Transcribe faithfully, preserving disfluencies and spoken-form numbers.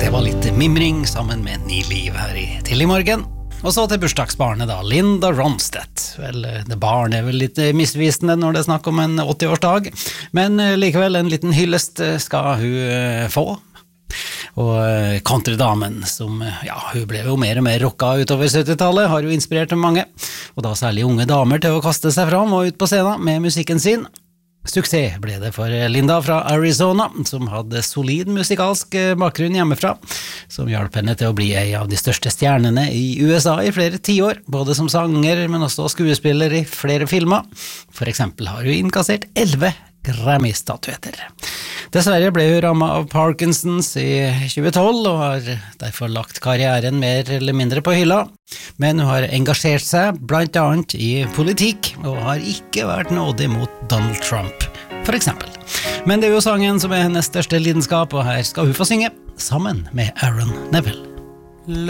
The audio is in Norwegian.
Det var litt mimring sammen med Ni Liv her i Tidlig Morgen. Og så til bursdagsbarnet da, Linda Ronstadt. Vel, det barn er vel litt misvisende når det er snakk om en åtti-årsdag, men likevel en liten hyllest skal hun få. Og countrydamen som, ja, hun ble jo mer og mer rocka utover syttitallet, har jo inspirert mange, og da særlig unge damer til å kaste seg fram og ut på scenen med musikken sin. Suksess ble det for Linda fra Arizona, som hadde solid musikalsk bakgrunn hjemmefra, som hjalp henne til å bli en av de største stjernene i U S A i flere tiår, både som sanger, men også skuespiller i flere filmer. For eksempel har hun innkassert elleve Grammy-statuetter. Dessverre ble hun rammet av Parkinsons i tjue tolv, og har derfor lagt karrieren mer eller mindre på hylla. Men hun har engasjert seg blant annet i politikk, og har ikke vært nådig mot Donald Trump, for eksempel. Men det er jo sangen som er hennes største lidenskap, og her skal hun få synge sammen med Aaron Neville.